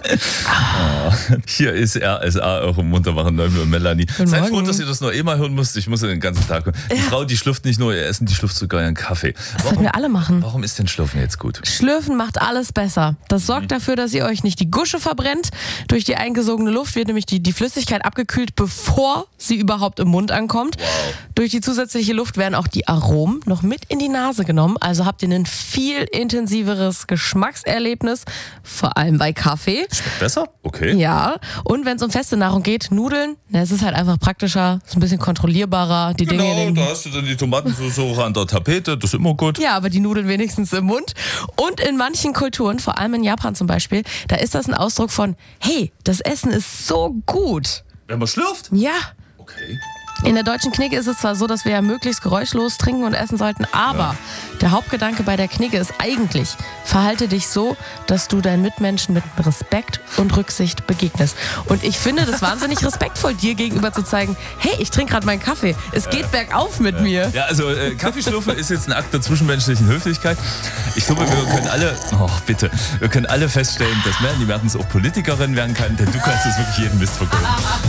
Hier ist RSA, eure Munterwache Neumel und Melanie. Seid froh, dass ihr das nur mal hören müsst. Ich muss den ganzen Tag hören. Die Frau, die schlürft nicht nur ihr Essen, die schlürft sogar ihren Kaffee. Das sollten wir alle machen. Warum ist denn Schlürfen jetzt gut? Schlürfen macht alles besser. Das sorgt dafür, dass ihr euch nicht die Gusche verbrennt. Durch die eingesogene Luft wird nämlich die Flüssigkeit abgekühlt, bevor sie überhaupt im Mund ankommt. Wow. Durch die zusätzliche Luft werden auch die Aromen noch mit in die Nase genommen. Also habt ihr ein viel intensiveres Geschmackserlebnis, vor allem bei Kaffee. Schmeckt besser? Okay. Ja, und wenn es um feste Nahrung geht, Nudeln, es ist halt einfach praktischer, so ein bisschen kontrollierbarer. Die Genau, Dinge da hast du dann die Tomatensauce auch an der Tapete, das ist immer gut. Ja, aber die Nudeln wenigstens im Mund. Und in manchen Kulturen, vor allem in Japan zum Beispiel, da ist das ein Ausdruck von, hey, das Essen ist so gut. Wenn man schlürft? Ja. Okay. In der deutschen Knigge ist es zwar so, dass wir ja möglichst geräuschlos trinken und essen sollten, aber der Hauptgedanke bei der Knigge ist eigentlich, verhalte dich so, dass du deinen Mitmenschen mit Respekt und Rücksicht begegnest. Und ich finde das wahnsinnig respektvoll, dir gegenüber zu zeigen, hey, ich trinke gerade meinen Kaffee, es geht bergauf mit mir. Ja, also Kaffeeschlürfen ist jetzt ein Akt der zwischenmenschlichen Höflichkeit. Ich glaube, wir können alle feststellen, dass Melanie Mertens auch Politikerin werden kann, denn du kannst es wirklich jedem Mist verkaufen.